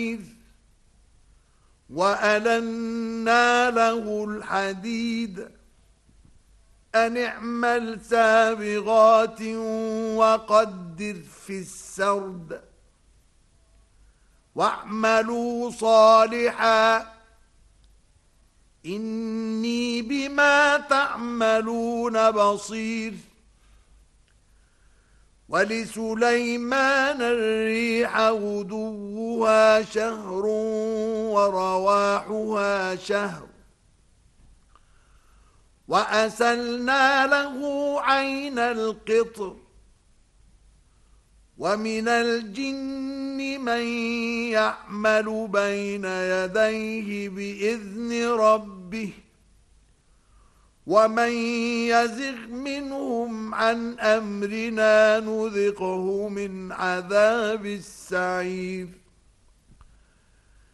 وألنا له الحديد أن اعمل سابغات وقدر في السرد واعملوا صالحا إني بما تعملون بصير. ولسليمان الريح غدوها شهر ورواحها شهر وأسلنا له عين القطر ومن الجن من يعمل بين يديه بإذن ربه ومن يزغ منهم عن أمرنا نذقه من عذاب السعير.